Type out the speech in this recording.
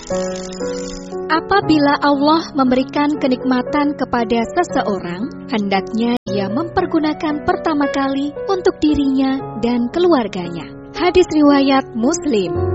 Apabila Allah memberikan kenikmatan kepada seseorang, hendaknya dia mempergunakan pertama kali untuk dirinya dan keluarganya. Hadis riwayat Muslim.